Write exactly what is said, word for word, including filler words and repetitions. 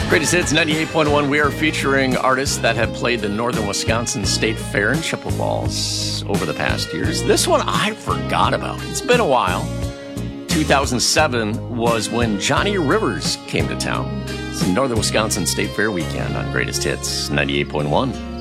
Greatest Hits ninety-eight point one. We are featuring artists that have played the Northern Wisconsin State Fair and Chippewa Falls over the past years. This one I forgot about. It's been a while. two thousand seven was when Johnny Rivers came to town. It's the Northern Wisconsin State Fair weekend on Greatest Hits ninety-eight point one.